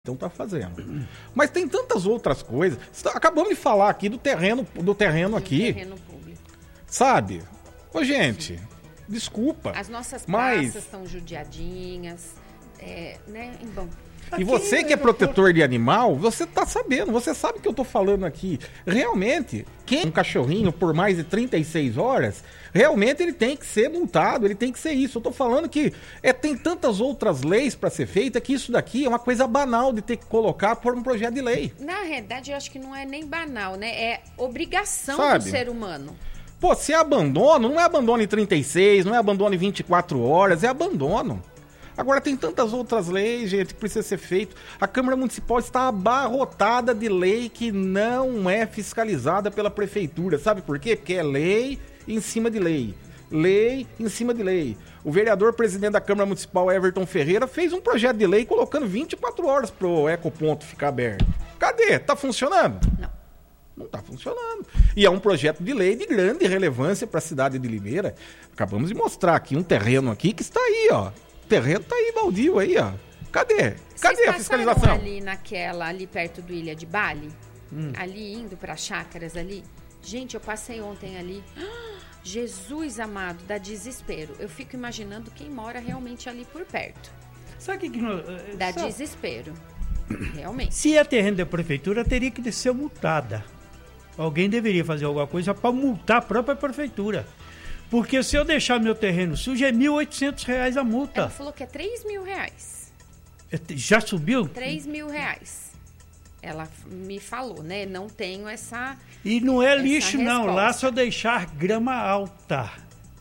Então tá fazendo. Mas tem tantas outras coisas. Acabamos de falar aqui do terreno aqui. Terreno público. Sabe? Ô, gente, desculpa. As nossas praças estão judiadinhas, né? Bom. E você que é protetor de animal, você tá sabendo, você sabe que eu tô falando aqui. Realmente, quem um cachorrinho por mais de 36 horas, realmente ele tem que ser multado, ele tem que ser isso. Eu tô falando que tem tantas outras leis para ser feita que isso daqui é uma coisa banal de ter que colocar por um projeto de lei. Na realidade, eu acho que não é nem banal, né? É obrigação do ser humano. Pô, se é abandono, não é abandono em 36, não é abandono em 24 horas, é abandono. Agora tem tantas outras leis, gente, que precisa ser feito. A Câmara Municipal está abarrotada de lei que não é fiscalizada pela Prefeitura. Sabe por quê? Porque é lei em cima de lei. Lei em cima de lei. O vereador presidente da Câmara Municipal, Everton Ferreira, fez um projeto de lei colocando 24 horas pro ecoponto ficar aberto. Cadê? Tá funcionando? Não está funcionando. E é um projeto de lei de grande relevância para a cidade de Limeira. Acabamos de mostrar aqui um terreno aqui que está aí, ó. O terreno tá aí, baldio aí, ó. Cadê a fiscalização? Ali perto do Ilha de Bali, ali indo para chácaras ali. Gente, eu passei ontem ali. Jesus amado, dá desespero. Eu fico imaginando quem mora realmente ali por perto. Sabe o que dá desespero. Realmente. Se é terreno da prefeitura, teria que ser multada. Alguém deveria fazer alguma coisa para multar a própria prefeitura. Porque se eu deixar meu terreno sujo, é R$ 1.800 a multa. Ela falou que é R$3.000. Já subiu? R$3.000. Ela me falou, né? Não tenho essa E não é lixo, resposta. não. Lá se eu deixar grama alta,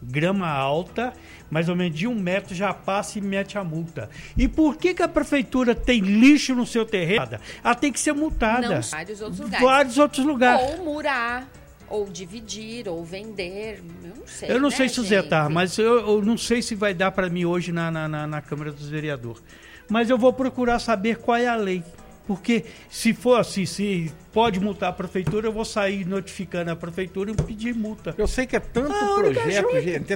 mais ou menos de 1 metro, já passa e mete a multa. E por que a prefeitura tem lixo no seu terreno? Ela tem que ser multada. Não, vários outros lugares. Ou murar. Ou dividir, ou vender, eu não sei. Eu não sei se o Zé tá, mas eu não sei se vai dar para mim hoje na Câmara dos Vereadores. Mas eu vou procurar saber qual é a lei. Porque se for assim, se pode multar a prefeitura, eu vou sair notificando a prefeitura e pedir multa. Eu sei que é tanto projeto, gente,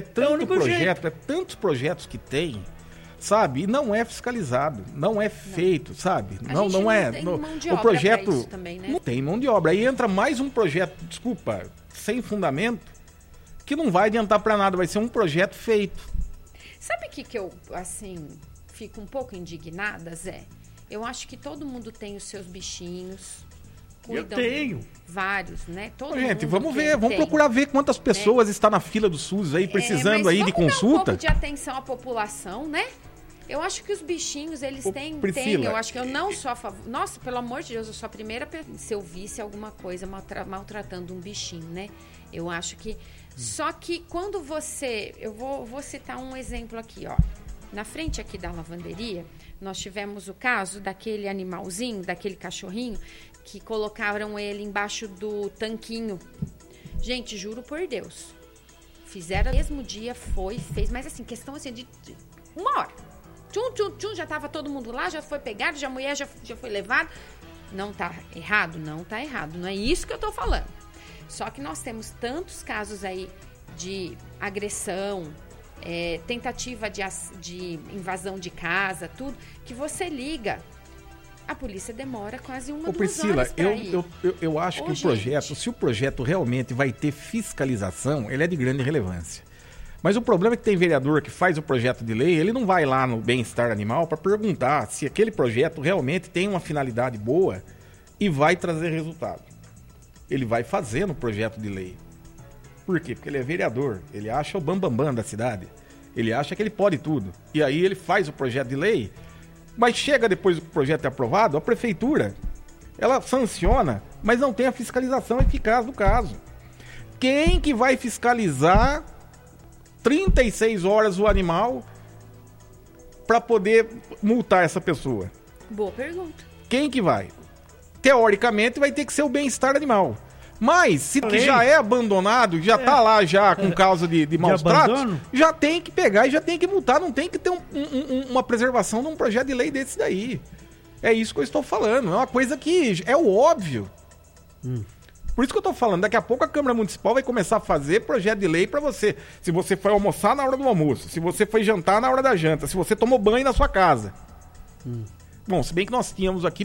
tantos projetos que tem, sabe? E não é fiscalizado, não é feito, sabe? Não é. Tem mão de o obra projeto pra isso também, né? Não tem mão de obra. Aí entra mais um projeto, sem fundamento, que não vai adiantar para nada, vai ser um projeto feito. Sabe o que eu, assim, fico um pouco indignada, Zé? Eu acho que todo mundo tem os seus bichinhos. Eu tenho. Vários, né? Gente, vamos procurar ver quantas pessoas estão na fila do SUS aí, precisando aí de consulta. Dar um pouco de atenção à população, né? Eu acho que os bichinhos, eles têm. Eu acho que eu não sou a favor. Nossa, pelo amor de Deus, eu sou a primeira se eu visse alguma coisa maltratando um bichinho, né? Eu acho que. Só que quando você. Eu vou citar um exemplo aqui, ó. Na frente aqui da lavanderia, nós tivemos o caso daquele animalzinho, daquele cachorrinho, que colocaram ele embaixo do tanquinho. Gente, juro por Deus. Fizeram no mesmo dia, fez, mas assim, questão assim de 1 hora. Já estava todo mundo lá, já foi pegado, a mulher já foi levada. Não tá errado? Não tá errado. Não é isso que eu tô falando. Só que nós temos tantos casos aí de agressão, tentativa de invasão de casa, tudo, que você liga. A polícia demora quase 1 ou 2 horas pra ir. Eu acho que o projeto, se o projeto realmente vai ter fiscalização, ele é de grande relevância. Mas o problema é que tem vereador que faz o projeto de lei, ele não vai lá no bem-estar animal para perguntar se aquele projeto realmente tem uma finalidade boa e vai trazer resultado. Ele vai fazer no projeto de lei. Por quê? Porque ele é vereador, ele acha o bambambam da cidade, ele acha que ele pode tudo. E aí ele faz o projeto de lei, mas chega depois que o projeto é aprovado, a prefeitura, ela sanciona, mas não tem a fiscalização eficaz do caso. Quem que vai fiscalizar 36 horas o animal para poder multar essa pessoa? Boa pergunta. Quem que vai? Teoricamente vai ter que ser o bem-estar animal. Mas, se já é abandonado, já tá lá já com causa de maus tratos, já tem que pegar e já tem que multar. Não tem que ter uma preservação de um projeto de lei desse daí. É isso que eu estou falando. É uma coisa que é o óbvio. Por isso que eu tô falando, daqui a pouco a Câmara Municipal vai começar a fazer projeto de lei para você. Se você foi almoçar na hora do almoço, se você foi jantar na hora da janta, se você tomou banho na sua casa. Bom, se bem que nós tínhamos aqui